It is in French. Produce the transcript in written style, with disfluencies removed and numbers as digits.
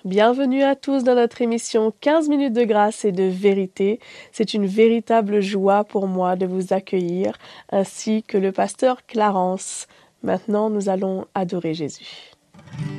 Bienvenue à tous dans notre émission 15 minutes de grâce et de vérité. C'est une véritable joie pour moi de vous accueillir, ainsi que le pasteur Clarence. Maintenant, nous allons adorer Jésus.